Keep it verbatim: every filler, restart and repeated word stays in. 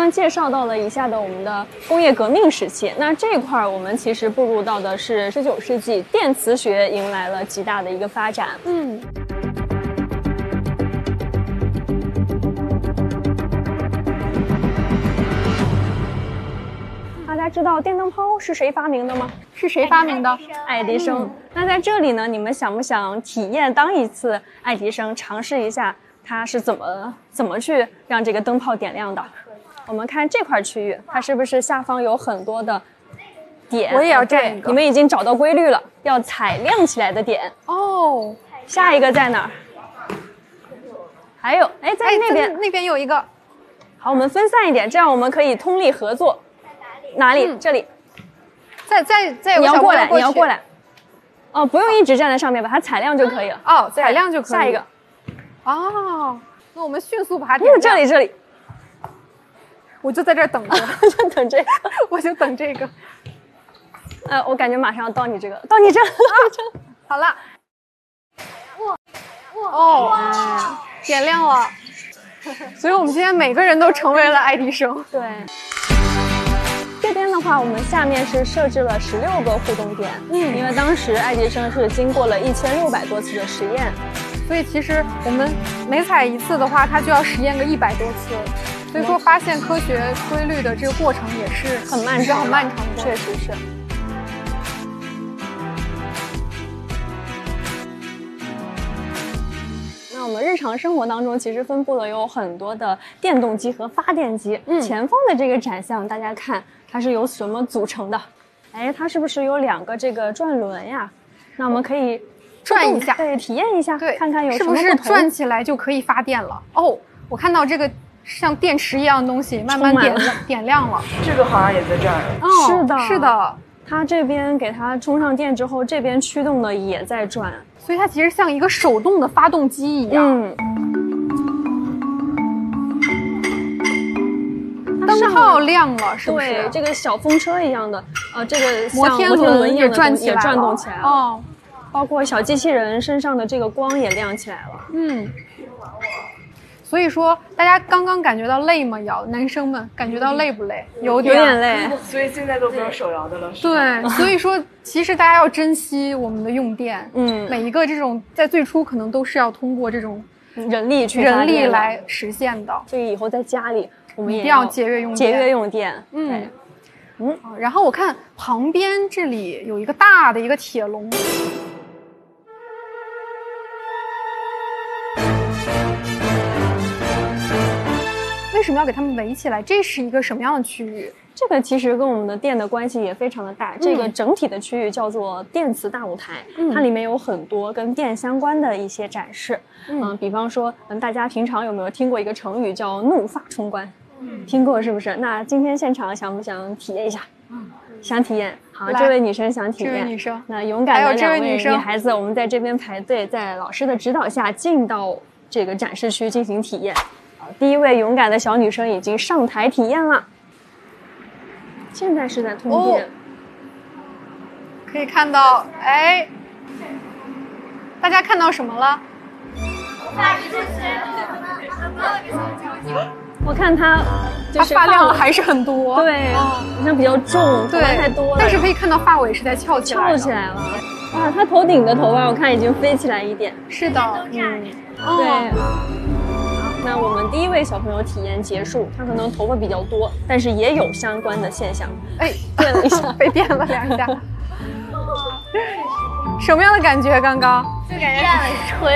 刚介绍到了一下的我们的工业革命时期，那这一块我们其实步入到的是十九世纪，电磁学迎来了极大的一个发展。 嗯。 大家知道电灯泡是谁发明的吗？ 是谁发明的？ 爱迪生。嗯、那在这里呢，你们想不想体验当一次爱迪生，尝试一下他是怎么怎么去让这个灯泡点亮的？我们看这块区域，它是不是下方有很多的点？ 我也要站一个。 你们已经找到规律了，要踩亮起来的点。 哦。 下一个在哪儿？还有，哎，在那边、 哎，那边有一个。 好，我们分散一点，这样我们可以通力合作。哪里？嗯、这里。 再再再有你要过来， 过你要过来。哦，不用一直站在上面，把它踩亮就可以了。 哦，踩亮就可以。 下一个。 哦，那我们迅速把它点亮。 这里这里。 我就在这儿等着， 就等这个， 我就等这个。 呃，我感觉马上要到你这个，到你这了。 啊、好了。哇哇哦，点亮了。所以我们今天每个人都成为了爱迪生。 对。这边的话，我们下面是设置了十六个互动点，嗯，因为当时爱迪生是经过了一千六百多次的实验， 所以其实我们每踩一次的话，它就要实验个一百多次，所以说发现科学规律的这个过程也是很漫长， 很漫长的， 确实是。我们日常生活当中其实分布了有很多的电动机和发电机。嗯，前方的这个展项，大家看它是由什么组成的？哎，它是不是有两个这个转轮呀？那我们可以转一下， 对，体验一下， 对， 看看有什么不同。是不是转起来就可以发电了？哦，我看到这个像电池一样的东西慢慢点点亮了。 这个好像也在这儿。 哦， 是的， 是的。 它这边给它充上电之后，这边驱动的也在转。 所以它其实像一个手动的发动机一样。 嗯， 灯泡亮了，是不是？ 对，这个小风车一样的，呃，这个摩天轮也转起来了， 也转动起来了。 哦， 包括小机器人身上的这个光也亮起来了。 嗯。所以说，大家刚刚感觉到累吗？摇男生们感觉到累不累？有点有点累。 所以现在都不用手摇的了。 对，所以说其实大家要珍惜我们的用电。 嗯， 每一个这种在最初可能都是要通过这种人力去人力来实现的。 所以以后在家里我们也一定要节约用电。 节约用电。 嗯嗯。然后我看旁边这里有一个大的一个铁笼。为什么要给他们围起来？这是一个什么样的区域？ 这个其实跟我们的电的关系也非常的大。嗯、这个整体的区域叫做电磁大舞台，嗯、它里面有很多跟电相关的一些展示。嗯、呃，比方说，嗯，大家平常有没有听过一个成语叫“怒发冲冠”？嗯，听过是不是？那今天现场想不想体验一下？嗯，想体验。好，这位女生想体验。 这位女生， 那勇敢的两位女孩子，我们在这边排队，在老师的指导下进到这个展示区进行体验。第一位勇敢的小女生已经上台体验了，现在是在通电、哦、 可以看到，哎，大家看到什么了？ 我看它就是它发亮还是很多， 对，好像比较重，头发太多了， 但是可以看到发尾是在翘起来， 翘起来了。哇，它头顶的头发我看已经飞起来一点。 是的， 嗯，对。那我们第一位小朋友体验结束，他可能头发比较多，但是也有相关的现象。 哎， 电了一下， 被电了两下。什么样的感觉？刚刚就感觉是